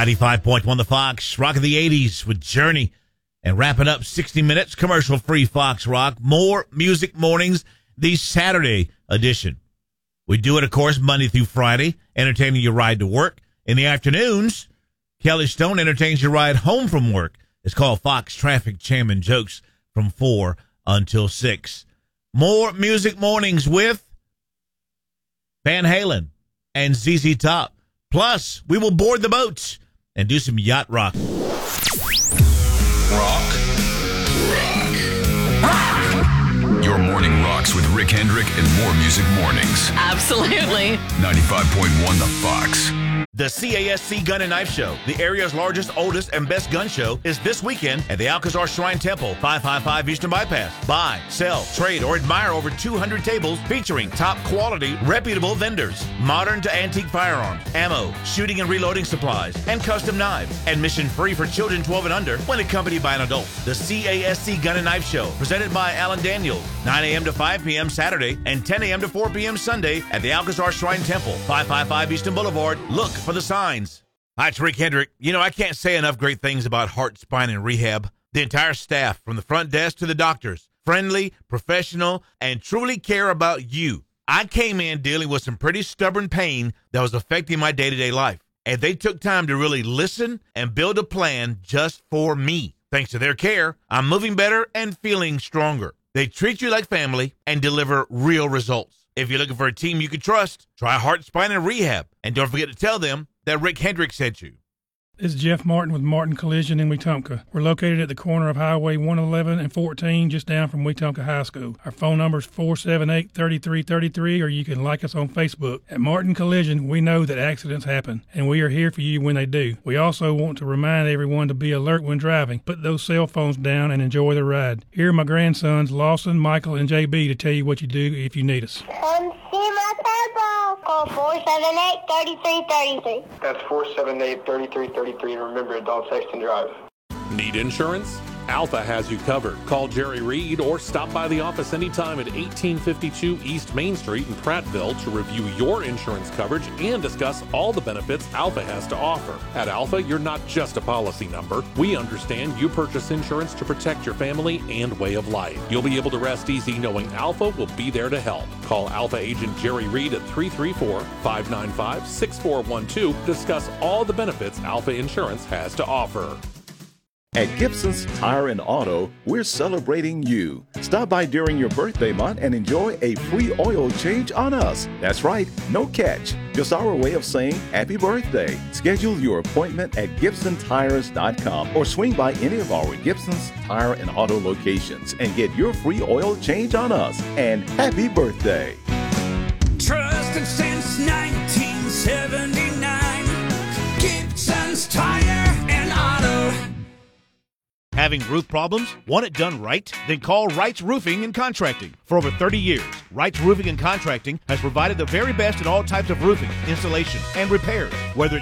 95.1 The Fox, rocking the 80s with Journey, and wrapping up 60 minutes commercial-free Fox Rock. More music mornings, the Saturday edition. We do it, of course, Monday through Friday, entertaining your ride to work. In the afternoons, Kelly Stone entertains your ride home from work. It's called Fox Traffic Jam and Jokes from 4 until 6. More music mornings with Van Halen and ZZ Top. Plus, we will board the boats and do some yacht rock. Rock. Your morning rocks with Rick Hendrick and More Music Mornings. Absolutely. 95.1 The Fox. The CASC Gun and Knife Show, the area's largest, oldest, and best gun show, is this weekend at the Alcazar Shrine Temple, 555 Eastern Bypass. Buy, sell, trade, or admire over 200 tables featuring top quality, reputable vendors, modern to antique firearms, ammo, shooting and reloading supplies, and custom knives. Admission free for children 12 and under when accompanied by an adult. The CASC Gun and Knife Show, presented by Alan Daniels, 9 a.m. to 5 p.m. Saturday and 10 a.m. to 4 p.m. Sunday at the Alcazar Shrine Temple, 555 Eastern Boulevard. Look for the signs. Hi, it's Rick Hendrick. You know, I can't say enough great things about Heart, Spine, and Rehab. The entire staff, from the front desk to the doctors, friendly, professional, and truly care about you. I came in dealing with some pretty stubborn pain that was affecting my day-to-day life, and they took time to really listen and build a plan just for me. Thanks to their care, I'm moving better and feeling stronger. They treat you like family and deliver real results. If you're looking for a team you can trust, try Heart, Spine, and Rehab. And don't forget to tell them that Rick Hendrick sent you. This is Jeff Martin with Martin Collision in Wetumpka. We're located at the corner of Highway 111 and 14, just down from Wetumpka High School. Our phone number is 478-3333, or you can like us on Facebook. At Martin Collision, we know that accidents happen, and we are here for you when they do. We also want to remind everyone to be alert when driving. Put those cell phones down and enjoy the ride. Here are my grandsons, Lawson, Michael, and JB, to tell you what you do if you need us. Come see my turbo. Call 478-3333. That's 478-3333. Remember, adult text and drive. Need insurance? Alpha has you covered. Call Jerry Reed or stop by the office anytime at 1852 East Main Street in Prattville to review your insurance coverage and discuss all the benefits Alpha has to offer. At Alpha, you're not just a policy number. We understand you purchase insurance to protect your family and way of life. You'll be able to rest easy knowing Alpha will be there to help. Call Alpha agent Jerry Reed at 334-595-6412 to discuss all the benefits Alpha Insurance has to offer. At Gibson's Tire and Auto, we're celebrating you. Stop by during your birthday month and enjoy a free oil change on us. That's right, no catch. Just our way of saying happy birthday. Schedule your appointment at GibsonTires.com or swing by any of our Gibson's Tire and Auto locations and get your free oil change on us. And happy birthday. Trusted since 1979. Gibson's Tire and Auto. Having roof problems? Want it done right? Then call Wright's Roofing and Contracting. For over 30 years, Wright's Roofing and Contracting has provided the very best in all types of roofing, installation, and repairs. Whether